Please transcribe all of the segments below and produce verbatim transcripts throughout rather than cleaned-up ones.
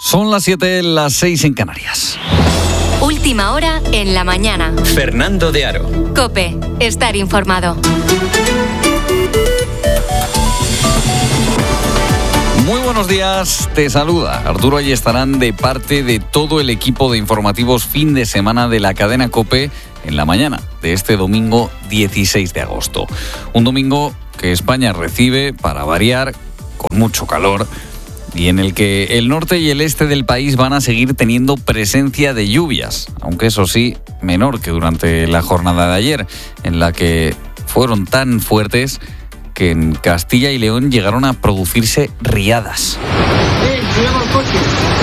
Son las siete, las seis en Canarias. Última hora en la mañana. Fernando de Aro. COPE. Estar informado. Muy buenos días, te saluda Arturo Ayestarán de parte de todo el equipo de informativos fin de semana de la cadena COPE en la mañana de este domingo dieciséis de agosto. Un domingo que España recibe, para variar, con mucho calor y en el que el norte y el este del país van a seguir teniendo presencia de lluvias, aunque eso sí, menor que durante la jornada de ayer, en la que fueron tan fuertes que en Castilla y León llegaron a producirse riadas. ¡Eh, cuidado el coche!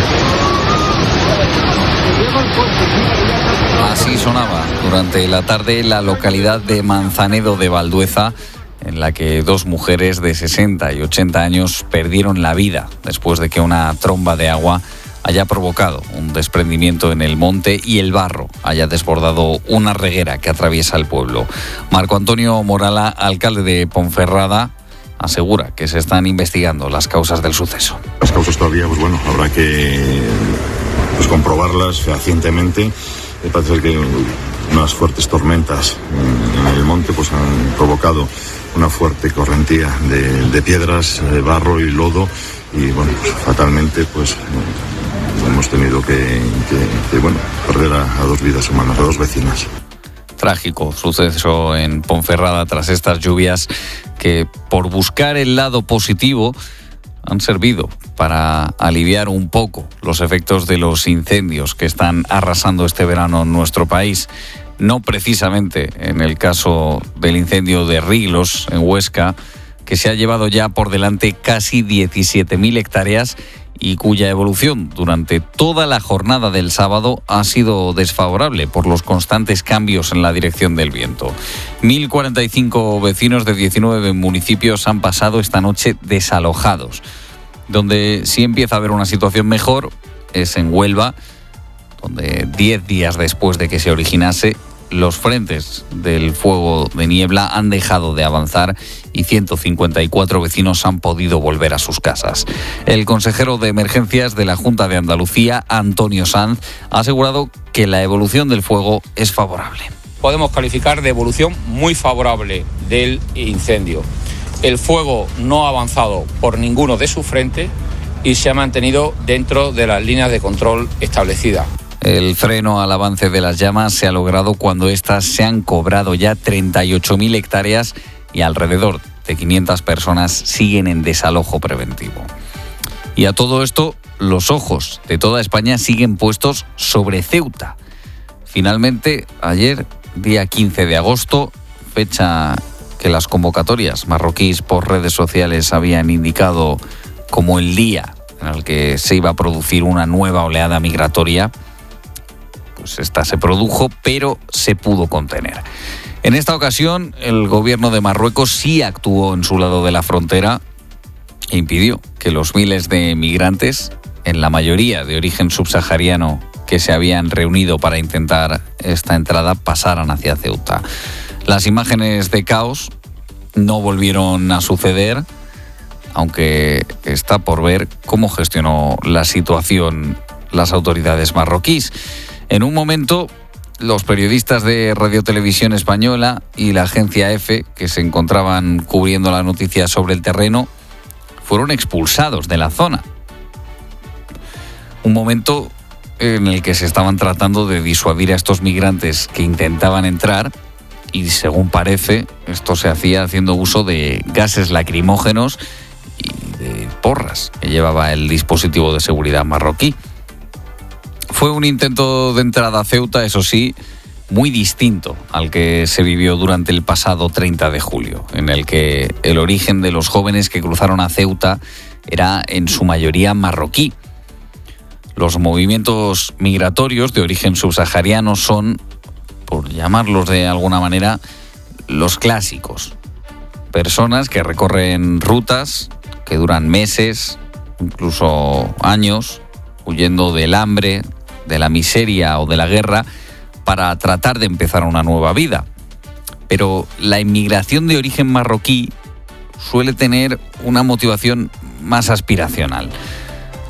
¡Cuidado el coche! Así sonaba durante la tarde la localidad de Manzanedo de Valdueza, en la que dos mujeres de sesenta y ochenta años perdieron la vida después de que una tromba de agua haya provocado un desprendimiento en el monte y el barro haya desbordado una reguera que atraviesa el pueblo. Marco Antonio Morala, alcalde de Ponferrada, asegura que se están investigando las causas del suceso. Las causas todavía, pues bueno, habrá que pues, comprobarlas fehacientemente. Me parece que unas fuertes tormentas en el monte pues han provocado una fuerte correntía de, de piedras, de barro y lodo y bueno, pues, fatalmente pues hemos tenido que, que, que bueno, perder a, a dos vidas humanas, a dos vecinas. Trágico suceso en Ponferrada tras estas lluvias que, por buscar el lado positivo, han servido para aliviar un poco los efectos de los incendios que están arrasando este verano en nuestro país. No precisamente en el caso del incendio de Riglos, en Huesca, que se ha llevado ya por delante casi diecisiete mil hectáreas y cuya evolución durante toda la jornada del sábado ha sido desfavorable por los constantes cambios en la dirección del viento. mil cuarenta y cinco vecinos de diecinueve municipios han pasado esta noche desalojados. Donde sí empieza a haber una situación mejor es en Huelva, donde diez días después de que se originase, los frentes del fuego de niebla han dejado de avanzar y ciento cincuenta y cuatro vecinos han podido volver a sus casas. El consejero de emergencias de la Junta de Andalucía, Antonio Sanz, ha asegurado que la evolución del fuego es favorable. Podemos calificar de evolución muy favorable del incendio. El fuego no ha avanzado por ninguno de sus frentes y se ha mantenido dentro de las líneas de control establecidas. El freno al avance de las llamas se ha logrado cuando éstas se han cobrado ya treinta y ocho mil hectáreas y alrededor de quinientas personas siguen en desalojo preventivo. Y a todo esto, los ojos de toda España siguen puestos sobre Ceuta. Finalmente, ayer, día quince de agosto, fecha que las convocatorias marroquíes por redes sociales habían indicado como el día en el que se iba a producir una nueva oleada migratoria, pues esta se produjo, pero se pudo contener. En esta ocasión, el gobierno de Marruecos sí actuó en su lado de la frontera e impidió que los miles de migrantes, en la mayoría de origen subsahariano, que se habían reunido para intentar esta entrada, pasaran hacia Ceuta. Las imágenes de caos no volvieron a suceder, aunque está por ver cómo gestionó la situación las autoridades marroquíes. En un momento, los periodistas de Radio Televisión Española y la agencia EFE, que se encontraban cubriendo la noticia sobre el terreno, fueron expulsados de la zona. Un momento en el que se estaban tratando de disuadir a estos migrantes que intentaban entrar y, según parece, esto se hacía haciendo uso de gases lacrimógenos y de porras que llevaba el dispositivo de seguridad marroquí. Fue un intento de entrada a Ceuta, eso sí, muy distinto al que se vivió durante el pasado treinta de julio, en el que el origen de los jóvenes que cruzaron a Ceuta era en su mayoría marroquí. Los movimientos migratorios de origen subsahariano son, por llamarlos de alguna manera, los clásicos. Personas que recorren rutas que duran meses, incluso años, huyendo del hambre, de la miseria o de la guerra, para tratar de empezar una nueva vida. Pero la inmigración de origen marroquí suele tener una motivación más aspiracional.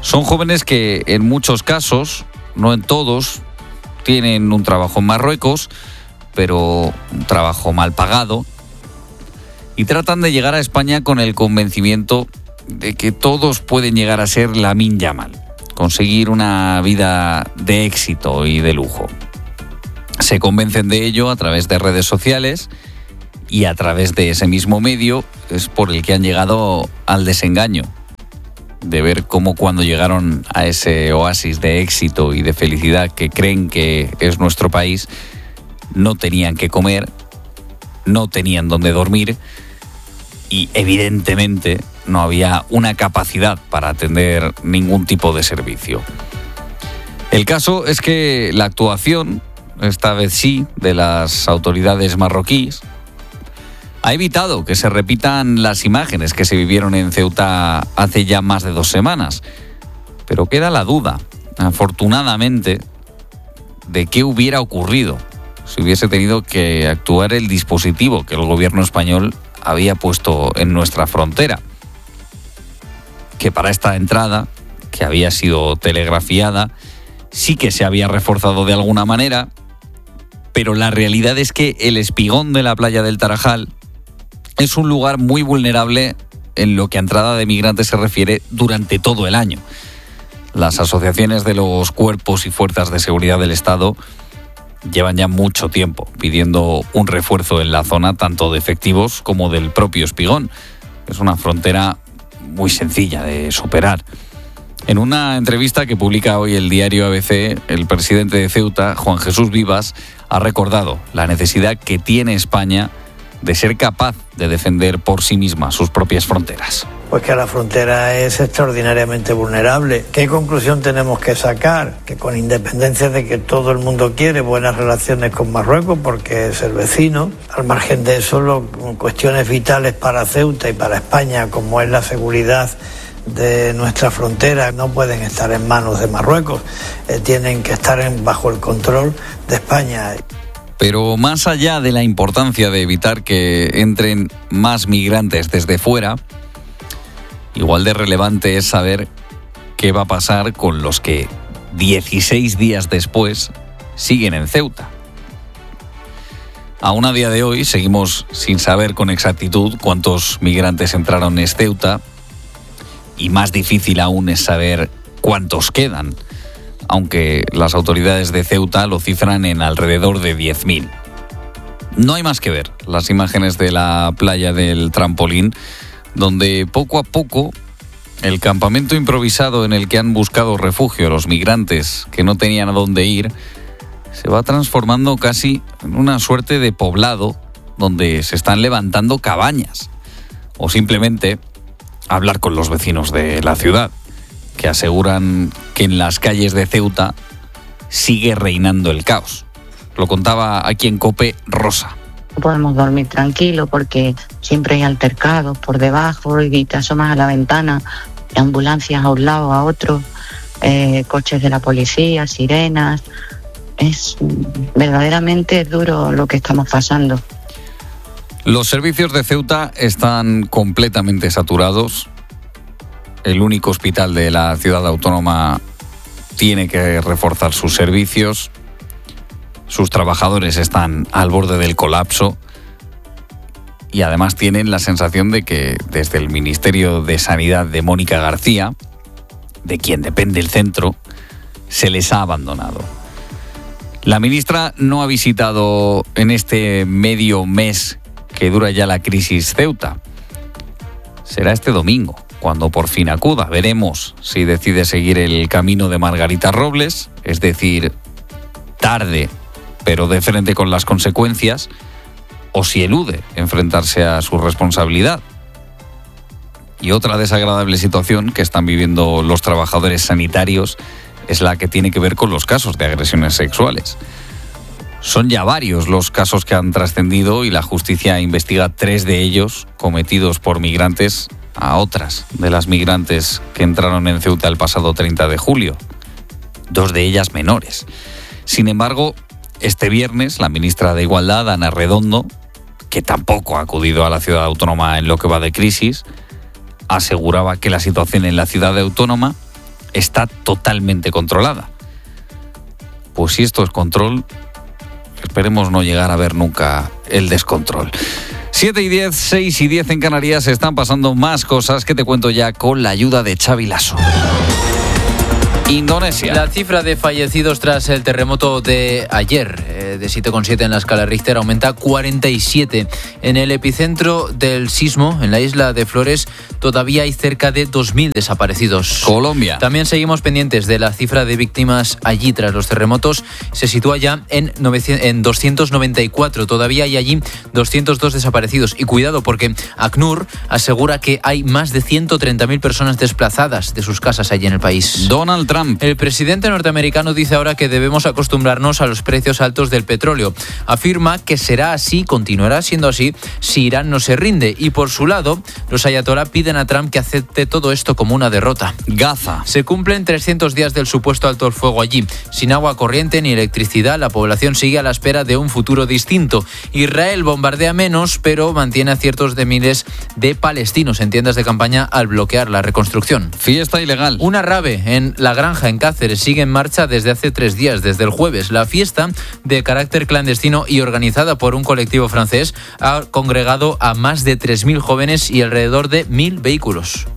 Son jóvenes que en muchos casos, no en todos, tienen un trabajo en Marruecos, pero un trabajo mal pagado, y tratan de llegar a España con el convencimiento de que todos pueden llegar a ser Lamine Yamal, conseguir una vida de éxito y de lujo. Se convencen de ello a través de redes sociales y a través de ese mismo medio es por el que han llegado al desengaño de ver cómo cuando llegaron a ese oasis de éxito y de felicidad que creen que es nuestro país, no tenían que comer, no tenían dónde dormir y evidentemente no había una capacidad para atender ningún tipo de servicio. El caso es que la actuación, esta vez sí, de las autoridades marroquíes, ha evitado que se repitan las imágenes que se vivieron en Ceuta hace ya más de dos semanas. Pero queda la duda, afortunadamente, de qué hubiera ocurrido si hubiese tenido que actuar el dispositivo que el gobierno español había puesto en nuestra frontera. Que para esta entrada, que había sido telegrafiada, sí que se había reforzado de alguna manera, pero la realidad es que el espigón de la playa del Tarajal es un lugar muy vulnerable en lo que a entrada de migrantes se refiere durante todo el año. Las asociaciones de los cuerpos y fuerzas de seguridad del Estado llevan ya mucho tiempo pidiendo un refuerzo en la zona, tanto de efectivos como del propio espigón. Es una frontera muy sencilla de superar. En una entrevista que publica hoy el diario A B C, el presidente de Ceuta, Juan Jesús Vivas, ha recordado la necesidad que tiene España de ser capaz de defender por sí misma sus propias fronteras. Pues que la frontera es extraordinariamente vulnerable. ¿Qué conclusión tenemos que sacar? Que con independencia de que todo el mundo quiere buenas relaciones con Marruecos porque es el vecino, al margen de eso, lo, cuestiones vitales para Ceuta y para España, como es la seguridad de nuestra frontera, no pueden estar en manos de Marruecos, eh, tienen que estar en, bajo el control de España. Pero más allá de la importancia de evitar que entren más migrantes desde fuera, igual de relevante es saber qué va a pasar con los que dieciséis días después siguen en Ceuta. Aún a día de hoy seguimos sin saber con exactitud cuántos migrantes entraron en Ceuta y más difícil aún es saber cuántos quedan, aunque las autoridades de Ceuta lo cifran en alrededor de diez mil. No hay más que ver las imágenes de la playa del Trampolín, donde poco a poco el campamento improvisado en el que han buscado refugio los migrantes que no tenían a dónde ir se va transformando casi en una suerte de poblado donde se están levantando cabañas o simplemente hablar con los vecinos de la ciudad, que aseguran que en las calles de Ceuta sigue reinando el caos. Lo contaba aquí en COPE Rosa. No podemos dormir tranquilo porque siempre hay altercados por debajo y te asomas a la ventana, ambulancias a un lado, a otro, eh, coches de la policía, sirenas. Es verdaderamente duro lo que estamos pasando. Los servicios de Ceuta están completamente saturados. El único hospital de la ciudad autónoma tiene que reforzar sus servicios. Sus trabajadores están al borde del colapso y además tienen la sensación de que desde el Ministerio de Sanidad de Mónica García, de quien depende el centro, se les ha abandonado. La ministra no ha visitado en este medio mes que dura ya la crisis Ceuta. Será este domingo cuando por fin acuda. Veremos si decide seguir el camino de Margarita Robles, es decir, tarde, pero de frente con las consecuencias, o si elude enfrentarse a su responsabilidad. Y otra desagradable situación que están viviendo los trabajadores sanitarios es la que tiene que ver con los casos de agresiones sexuales. Son ya varios los casos que han trascendido y la justicia investiga tres de ellos cometidos por migrantes a otras de las migrantes que entraron en Ceuta el pasado treinta de julio, dos de ellas menores. Sin embargo, este viernes la ministra de Igualdad, Ana Redondo, que tampoco ha acudido a la ciudad autónoma en lo que va de crisis, aseguraba que la situación en la ciudad autónoma está totalmente controlada. Pues si esto es control, esperemos no llegar a ver nunca el descontrol. siete y diez, seis y diez en Canarias, están pasando más cosas que te cuento ya con la ayuda de Xavi Lasso. Indonesia. La cifra de fallecidos tras el terremoto de ayer, eh, de siete coma siete en la escala Richter, aumenta a cuarenta y siete. En el epicentro del sismo, en la isla de Flores, todavía hay cerca de dos mil desaparecidos. Colombia. También seguimos pendientes de la cifra de víctimas allí tras los terremotos. Se sitúa ya en, novecientos, en doscientos noventa y cuatro. Todavía hay allí doscientos dos desaparecidos. Y cuidado, porque ACNUR asegura que hay más de ciento treinta mil personas desplazadas de sus casas allí en el país. Donald Trump. El presidente norteamericano dice ahora que debemos acostumbrarnos a los precios altos del petróleo. Afirma que será así, continuará siendo así, si Irán no se rinde. Y por su lado, los ayatolá piden a Trump que acepte todo esto como una derrota. Gaza. Se cumplen trescientos días del supuesto alto el fuego allí. Sin agua corriente ni electricidad, la población sigue a la espera de un futuro distinto. Israel bombardea menos, pero mantiene a cientos de miles de palestinos en tiendas de campaña al bloquear la reconstrucción. Fiesta ilegal. Una rave en la Granja en Cáceres sigue en marcha desde hace tres días, desde el jueves. La fiesta, de carácter clandestino y organizada por un colectivo francés, ha congregado a más de tres mil jóvenes y alrededor de mil vehículos.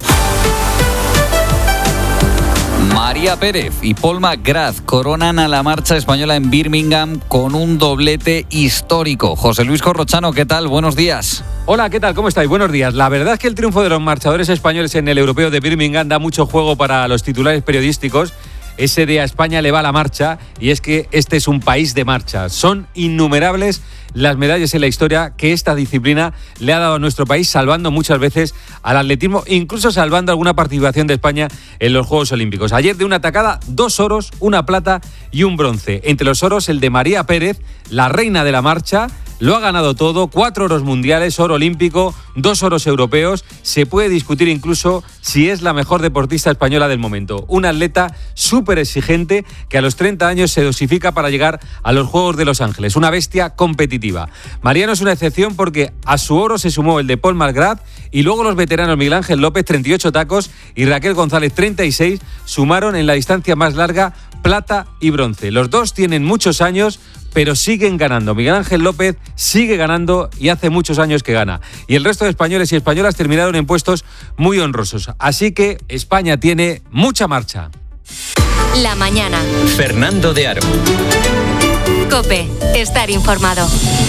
María Pérez y Paul McGrath coronan a la marcha española en Birmingham con un doblete histórico. José Luis Corrochano, ¿qué tal? Buenos días. Hola, ¿qué tal? ¿Cómo estáis? Buenos días. La verdad es que el triunfo de los marchadores españoles en el Europeo de Birmingham da mucho juego para los titulares periodísticos. Ese de a España le va la marcha, y es que este es un país de marcha. Son innumerables las medallas en la historia que esta disciplina le ha dado a nuestro país, salvando muchas veces al atletismo, incluso salvando alguna participación de España en los Juegos Olímpicos. Ayer, de una tacada, dos oros, una plata y un bronce. Entre los oros, el de María Pérez, la reina de la marcha. Lo ha ganado todo, cuatro oros mundiales, oro olímpico, dos oros europeos. Se puede discutir incluso si es la mejor deportista española del momento. Una atleta súper exigente que a los treinta años se dosifica para llegar a los Juegos de Los Ángeles. Una bestia competitiva. María no es una excepción porque a su oro se sumó el de Paul McGrath y luego los veteranos Miguel Ángel López, treinta y ocho tacos, y Raquel González, treinta y seis, sumaron en la distancia más larga plata y bronce. Los dos tienen muchos años, pero siguen ganando. Miguel Ángel López sigue ganando y hace muchos años que gana. Y el resto de españoles y españolas terminaron en puestos muy honrosos. Así que España tiene mucha marcha. La mañana. Fernando de Aro. COPE. Estar informado.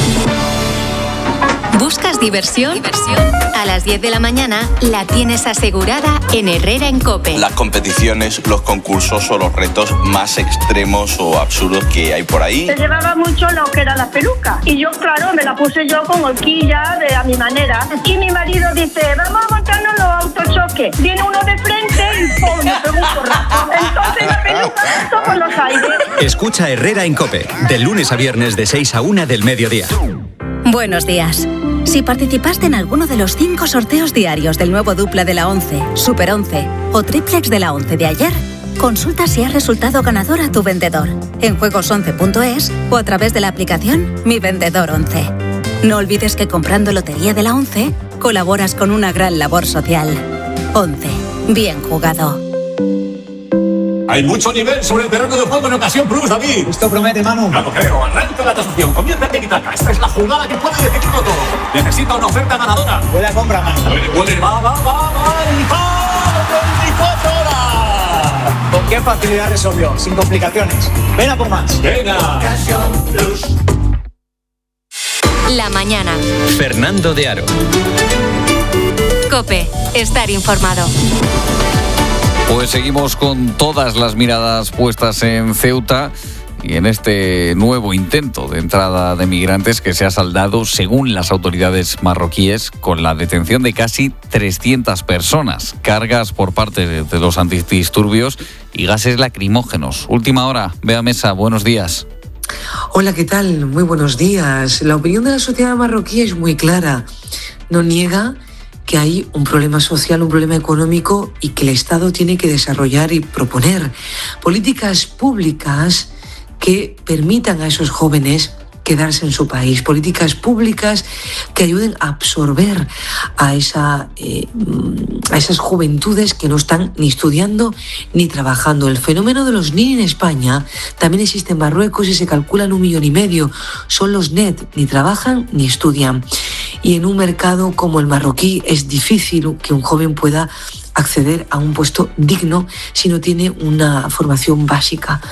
¿Buscas diversión? ¿Diversión? A las diez de la mañana la tienes asegurada en Herrera en COPE. Las competiciones, los concursos o los retos más extremos o absurdos que hay por ahí. Se llevaba mucho lo que era la peluca. Y yo, claro, me la puse yo con horquilla de a mi manera. Y mi marido dice, vamos a montarnos los autochoques. Viene uno de frente y ¡pum! Me pegó un porrazo. Entonces la peluca saltó por los aires. Escucha Herrera en COPE, de lunes a viernes de seis a una del mediodía. Buenos días. Si participaste en alguno de los cinco sorteos diarios del nuevo dupla de la once, Super once o triplex de la once de ayer, consulta si has resultado ganador a tu vendedor en juegos once punto es o a través de la aplicación Mi Vendedor once. No olvides que comprando Lotería de la once colaboras con una gran labor social. once. Bien jugado. Hay mucho nivel sobre el terreno de juego en Ocasión Plus, David. Esto promete, Manu. No lo creo. Arranca la tasación. Comienza el tiki-taka. Esta es la jugada que puede decidirlo todo. Necesita una oferta ganadora. Buena compra, Manu. Puede, puede. Va, va, va, va. veinticuatro horas. ¿Con qué facilidad resolvió? Sin complicaciones. Ven a por más. Venga. Ocasión Plus. La mañana. Fernando de Aro. COPE. Estar informado. Pues seguimos con todas las miradas puestas en Ceuta y en este nuevo intento de entrada de migrantes que se ha saldado, según las autoridades marroquíes, con la detención de casi trescientas personas, cargas por parte de, de los antidisturbios y gases lacrimógenos. Última hora, Bea Mesa, buenos días. Hola, ¿qué tal? Muy buenos días. La opinión de la sociedad marroquí es muy clara. No niega que hay un problema social, un problema económico y que el Estado tiene que desarrollar y proponer políticas públicas que permitan a esos jóvenes que quedarse en su país, políticas públicas que ayuden a absorber a, esa, eh, a esas juventudes que no están ni estudiando ni trabajando. El fenómeno de los N I N en España también existe en Marruecos y se calculan un millón y medio. Son los N E T, ni trabajan ni estudian. Y en un mercado como el marroquí es difícil que un joven pueda acceder a un puesto digno si no tiene una formación básica.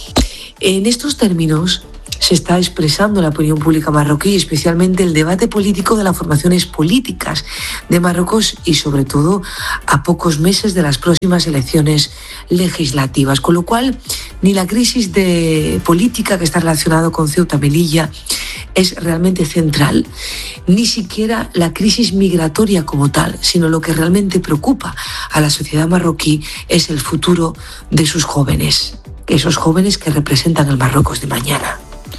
En estos términos se está expresando la opinión pública marroquí, especialmente el debate político de las formaciones políticas de Marruecos y sobre todo a pocos meses de las próximas elecciones legislativas. Con lo cual, ni la crisis de política que está relacionada con Ceuta Melilla es realmente central, ni siquiera la crisis migratoria como tal, sino lo que realmente preocupa a la sociedad marroquí es el futuro de sus jóvenes, esos jóvenes que representan el Marruecos de mañana.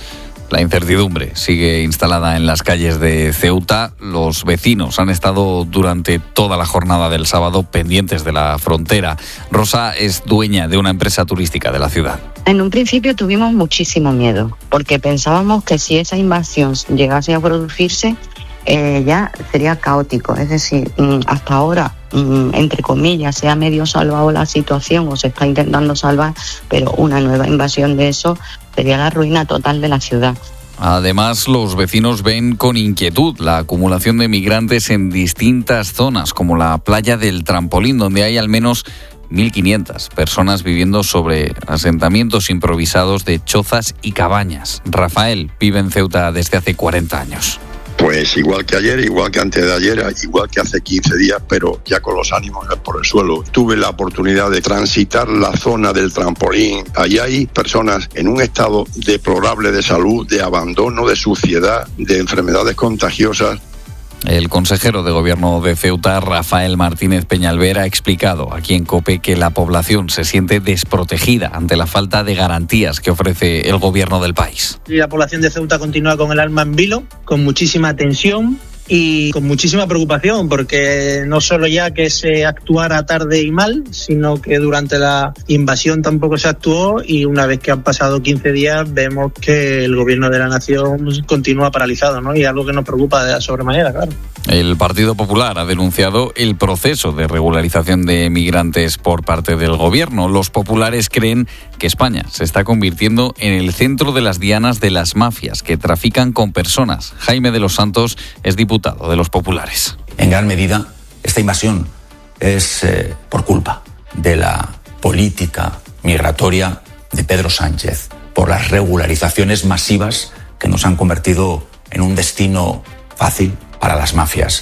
La incertidumbre sigue instalada en las calles de Ceuta. Los vecinos han estado durante toda la jornada del sábado pendientes de la frontera. Rosa es dueña de una empresa turística de la ciudad. En un principio tuvimos muchísimo miedo, porque pensábamos que si esa invasión llegase a producirse, eh, ya sería caótico. Es decir, hasta ahora, entre comillas, se ha medio salvado la situación o se está intentando salvar, pero una nueva invasión de eso sería la ruina total de la ciudad. Además, los vecinos ven con inquietud la acumulación de migrantes en distintas zonas, como la playa del Trampolín, donde hay al menos mil quinientas personas viviendo sobre asentamientos improvisados de chozas y cabañas. Rafael vive en Ceuta desde hace cuarenta años. Pues igual que ayer, igual que antes de ayer, igual que hace quince días, pero ya con los ánimos por el suelo. Tuve la oportunidad de transitar la zona del Trampolín. Allí hay personas en un estado deplorable de salud, de abandono, de suciedad, de enfermedades contagiosas. El consejero de Gobierno de Ceuta, Rafael Martínez Peñalver, ha explicado aquí en COPE que la población se siente desprotegida ante la falta de garantías que ofrece el Gobierno del país. La población de Ceuta continúa con el alma en vilo, con muchísima tensión y con muchísima preocupación, porque no solo ya que se actuara tarde y mal, sino que durante la invasión tampoco se actuó, y una vez que han pasado quince días vemos que el gobierno de la nación continúa paralizado, ¿no? Y algo que nos preocupa de sobremanera, claro. El Partido Popular ha denunciado el proceso de regularización de migrantes por parte del gobierno. Los populares creen que España se está convirtiendo en el centro de las dianas de las mafias que trafican con personas. Jaime de los Santos es diputado de los populares. En gran medida, esta invasión es eh, por culpa de la política migratoria de Pedro Sánchez, por las regularizaciones masivas que nos han convertido en un destino fácil para las mafias.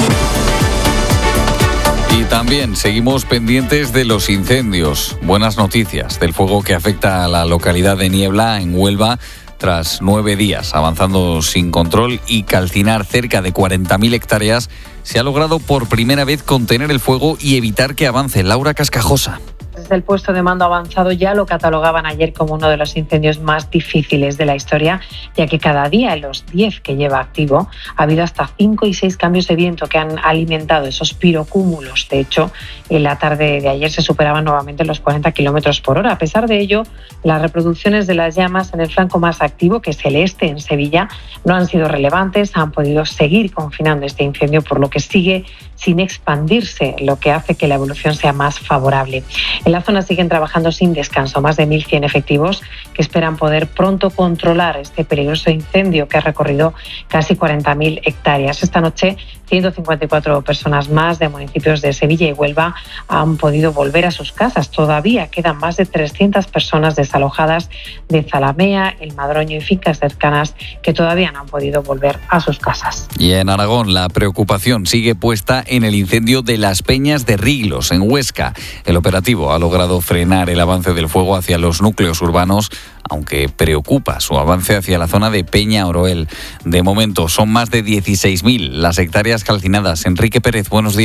Y también seguimos pendientes de los incendios. Buenas noticias del fuego que afecta a la localidad de Niebla, en Huelva, tras nueve días avanzando sin control y calcinar cerca de cuarenta mil hectáreas. Se ha logrado por primera vez contener el fuego y evitar que avance. Laura Cascajosa. Desde el puesto de mando avanzado ya lo catalogaban ayer como uno de los incendios más difíciles de la historia, ya que cada día en los diez que lleva activo ha habido hasta cinco y seis cambios de viento que han alimentado esos pirocúmulos. De hecho, en la tarde de ayer se superaban nuevamente los cuarenta kilómetros por hora. A pesar de ello, las reproducciones de las llamas en el flanco más activo, que es el este, en Sevilla, no han sido relevantes. Han podido seguir confinando este incendio, por lo que sigue sin expandirse, lo que hace que la evolución sea más favorable. En la zona siguen trabajando sin descanso más de mil cien efectivos que esperan poder pronto controlar este peligroso incendio que ha recorrido casi cuarenta mil hectáreas. Esta noche, ciento cincuenta y cuatro personas más de municipios de Sevilla y Huelva han podido volver a sus casas. Todavía quedan más de trescientas personas desalojadas de Zalamea, El Madroño y fincas cercanas que todavía no han podido volver a sus casas. Y en Aragón la preocupación sigue puesta en el incendio de las Peñas de Riglos, en Huesca. El operativo ha logrado frenar el avance del fuego hacia los núcleos urbanos, aunque preocupa su avance hacia la zona de Peña Oroel. De momento son más de dieciséis mil las hectáreas calcinadas. Enrique Pérez, buenos días.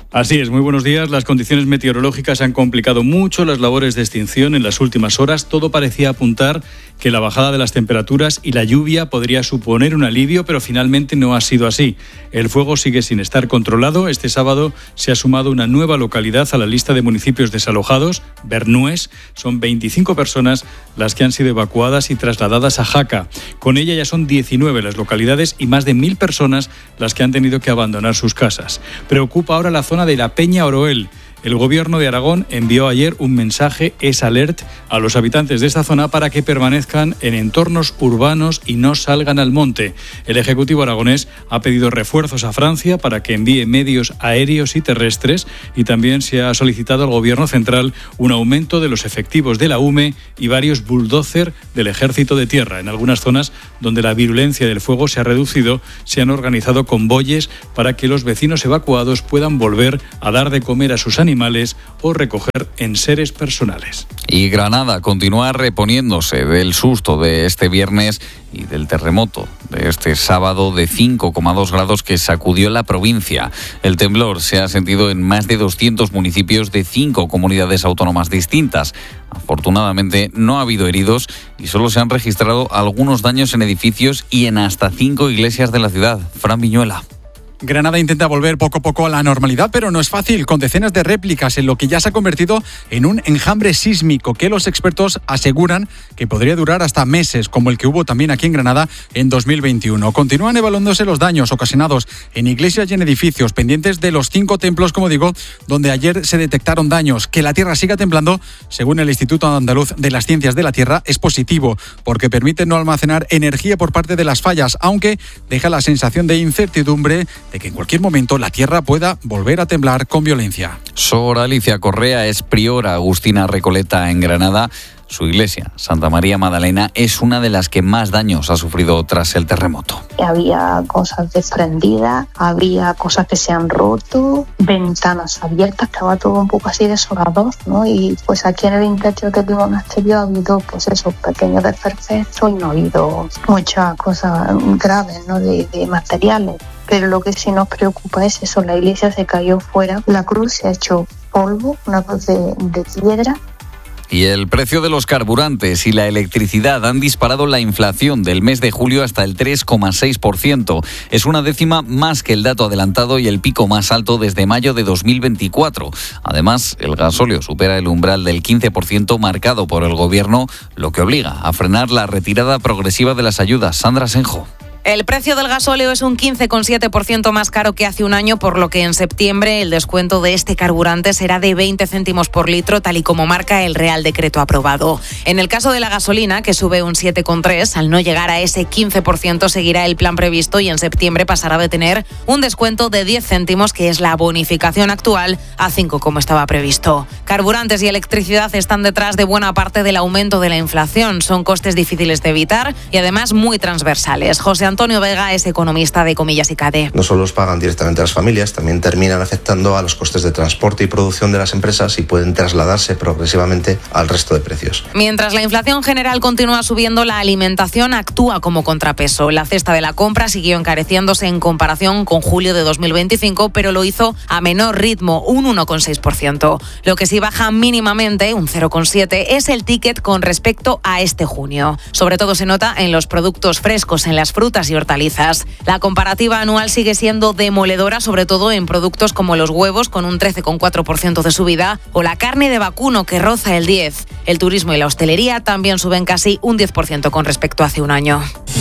Así es, muy buenos días. Las condiciones meteorológicas han complicado mucho las labores de extinción en las últimas horas. Todo parecía apuntar que la bajada de las temperaturas y la lluvia podría suponer un alivio, pero finalmente no ha sido así. El fuego sigue sin estar controlado. Este sábado se ha sumado una nueva localidad a la lista de municipios desalojados, Bernués. Son veinticinco personas las que han sido evacuadas y trasladadas a Jaca. Con ella ya son diecinueve las localidades y más de mil personas las que han tenido que abandonar sus casas. Preocupa ahora la zona de la Peña Oroel. El Gobierno de Aragón envió ayer un mensaje S-Alert a los habitantes de esta zona para que permanezcan en entornos urbanos y no salgan al monte. El Ejecutivo aragonés ha pedido refuerzos a Francia para que envíe medios aéreos y terrestres, y también se ha solicitado al Gobierno central un aumento de los efectivos de la U M E y varios bulldozer del Ejército de Tierra. En algunas zonas donde la virulencia del fuego se ha reducido, se han organizado convoyes para que los vecinos evacuados puedan volver a dar de comer a sus animales o recoger enseres personales. Y Granada continúa reponiéndose del susto de este viernes y del terremoto de este sábado de cinco coma dos grados que sacudió la provincia. El temblor se ha sentido en más de doscientos municipios de cinco comunidades autónomas distintas. Afortunadamente no ha habido heridos y solo se han registrado algunos daños en edificios y en hasta cinco iglesias de la ciudad. Fran Viñuela. Granada intenta volver poco a poco a la normalidad, pero no es fácil, con decenas de réplicas en lo que ya se ha convertido en un enjambre sísmico que los expertos aseguran que podría durar hasta meses, como el que hubo también aquí en Granada en dos mil veintiuno. Continúan evaluándose los daños ocasionados en iglesias y en edificios, pendientes de los cinco templos, como digo, donde ayer se detectaron daños. Que la tierra siga temblando, según el Instituto Andaluz de las Ciencias de la Tierra, es positivo, porque permite no almacenar energía por parte de las fallas, aunque deja la sensación de incertidumbre de que en cualquier momento la tierra pueda volver a temblar con violencia. Sor Alicia Correa es priora agustina Recoleta en Granada. Su iglesia, Santa María Magdalena, es una de las que más daños ha sufrido tras el terremoto. Había cosas desprendidas, había cosas que se han roto, ventanas abiertas, estaba todo un poco así desolador, ¿no? Y pues aquí en el interior del monasterio ha habido pues esos pequeños desperfectos y no ha habido muchas cosas graves, ¿no? De, de materiales. Pero lo que sí nos preocupa es eso, la iglesia se cayó fuera, la cruz se ha hecho polvo, una cruz de, de piedra. Y el precio de los carburantes y la electricidad han disparado la inflación del mes de julio hasta el tres coma seis por ciento. Es una décima más que el dato adelantado y el pico más alto desde mayo de dos mil veinticuatro. Además, el gasóleo supera el umbral del quince por ciento marcado por el Gobierno, lo que obliga a frenar la retirada progresiva de las ayudas. Sandra Senjo. El precio del gasóleo es un quince coma siete por ciento más caro que hace un año, por lo que en septiembre el descuento de este carburante será de veinte céntimos por litro, tal y como marca el Real Decreto aprobado. En el caso de la gasolina, que sube un siete coma tres por ciento, al no llegar a ese quince por ciento seguirá el plan previsto y en septiembre pasará de tener un descuento de diez céntimos, que es la bonificación actual, a cinco como estaba previsto. Carburantes y electricidad están detrás de buena parte del aumento de la inflación. Son costes difíciles de evitar y además muy transversales. José Antonio Vega es economista de Comillas y Cade. No solo los pagan directamente a las familias, también terminan afectando a los costes de transporte y producción de las empresas y pueden trasladarse progresivamente al resto de precios. Mientras la inflación general continúa subiendo, la alimentación actúa como contrapeso. La cesta de la compra siguió encareciéndose en comparación con julio de dos mil veinticinco, pero lo hizo a menor ritmo, un uno coma seis por ciento. Lo que sí baja mínimamente, un cero coma siete por ciento, es el ticket con respecto a este junio. Sobre todo se nota en los productos frescos, en las frutas y hortalizas. La comparativa anual sigue siendo demoledora, sobre todo en productos como los huevos, con un trece coma cuatro por ciento de subida, o la carne de vacuno, que roza el diez por ciento. El turismo y la hostelería también suben casi un diez por ciento con respecto a hace un año.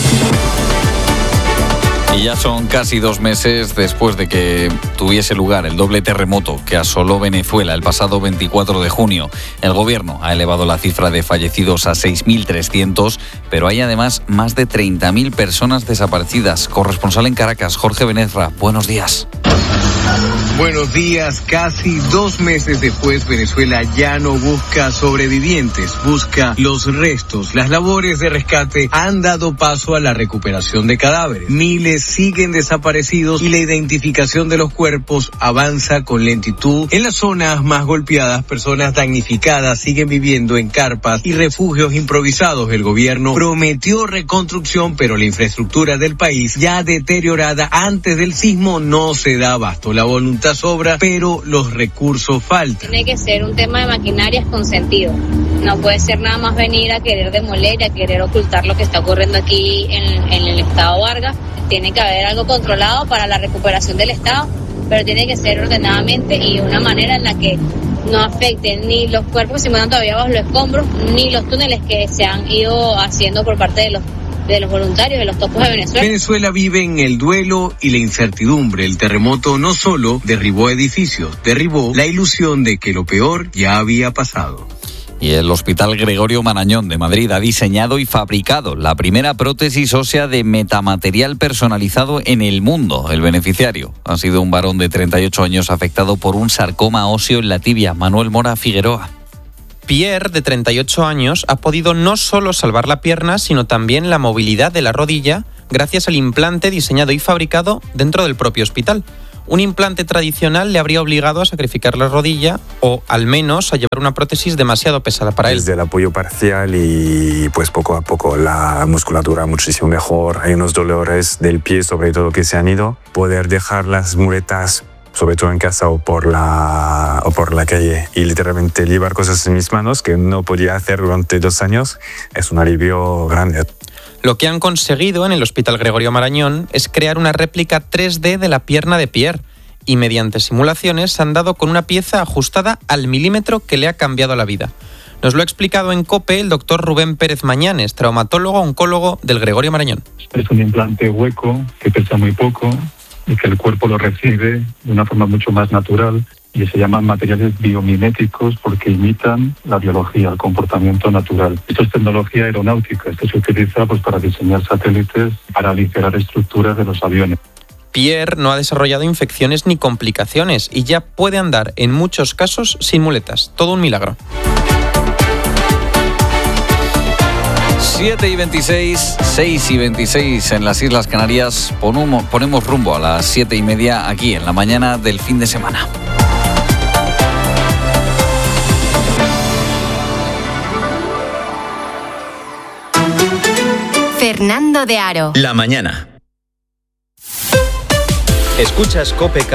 Y ya son casi dos meses después de que tuviese lugar el doble terremoto que asoló Venezuela el pasado veinticuatro de junio. El Gobierno ha elevado la cifra de fallecidos a seis mil trescientos, pero hay además más de treinta mil personas desaparecidas. Corresponsal en Caracas, Jorge Benezra, buenos días. Buenos días. Casi dos meses después, Venezuela ya no busca sobrevivientes, busca los restos. Las labores de rescate han dado paso a la recuperación de cadáveres. Miles siguen desaparecidos y la identificación de los cuerpos avanza con lentitud. En las zonas más golpeadas, personas damnificadas siguen viviendo en carpas y refugios improvisados. El gobierno prometió reconstrucción, pero la infraestructura del país, ya deteriorada antes del sismo, no se da abasto. La voluntad esta obras, pero los recursos faltan. Tiene que ser un tema de maquinarias con sentido. No puede ser nada más venir a querer demoler, a querer ocultar lo que está ocurriendo aquí en, en el estado Vargas. Tiene que haber algo controlado para la recuperación del estado, pero tiene que ser ordenadamente y de una manera en la que no afecten ni los cuerpos que se encuentran todavía bajo los escombros, ni los túneles que se han ido haciendo por parte de los de los voluntarios de los topos de Venezuela. Venezuela vive en el duelo y la incertidumbre. El terremoto no solo derribó edificios, derribó la ilusión de que lo peor ya había pasado. Y el Hospital Gregorio Marañón de Madrid ha diseñado y fabricado la primera prótesis ósea de metamaterial personalizado en el mundo. El beneficiario ha sido un varón de treinta y ocho años afectado por un sarcoma óseo en la tibia. Manuel Mora Figueroa. Pierre, de treinta y ocho años, ha podido no solo salvar la pierna, sino también la movilidad de la rodilla gracias al implante diseñado y fabricado dentro del propio hospital. Un implante tradicional le habría obligado a sacrificar la rodilla o, al menos, a llevar una prótesis demasiado pesada para él. Desde el apoyo parcial y pues poco a poco la musculatura muchísimo mejor. Hay unos dolores del pie, sobre todo, que se han ido. Poder dejar las muletas, sobre todo en casa o por la o por la calle, y literalmente llevar cosas en mis manos que no podía hacer durante dos años, es un alivio grande. Lo que han conseguido en el Hospital Gregorio Marañón es crear una réplica tres D de la pierna de Pierre y mediante simulaciones han dado con una pieza ajustada al milímetro que le ha cambiado la vida. Nos lo ha explicado en COPE el doctor Rubén Pérez Mañanes, traumatólogo oncólogo del Gregorio Marañón. Es un implante hueco que pesa muy poco y que el cuerpo lo recibe de una forma mucho más natural, y se llaman materiales biomiméticos porque imitan la biología, el comportamiento natural. Esto es tecnología aeronáutica, esto se utiliza pues para diseñar satélites, para aligerar estructuras de los aviones. Pierre no ha desarrollado infecciones ni complicaciones y ya puede andar en muchos casos sin muletas. Todo un milagro. siete y veintiséis, seis y veintiséis en las Islas Canarias. Ponemos, ponemos rumbo a las siete y media aquí en la mañana del fin de semana. Fernando de Aro. La mañana. Escuchas COPE